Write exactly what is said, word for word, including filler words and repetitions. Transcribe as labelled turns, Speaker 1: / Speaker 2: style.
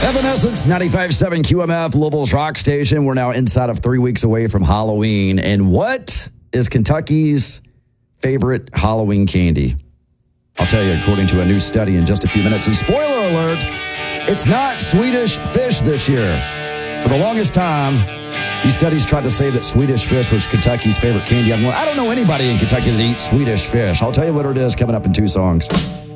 Speaker 1: Evanescence, ninety-five point seven Q M F, Louisville's rock station. We're now inside of three weeks away from Halloween. And what is Kentucky's favorite Halloween candy? I'll tell you, according to a new study in just a few minutes. And spoiler alert, it's not Swedish fish this year. For the longest time, these studies tried to say that Swedish fish was Kentucky's favorite candy. I'm going, I don't know anybody in Kentucky that eats Swedish fish. I'll tell you what it is coming up in two songs.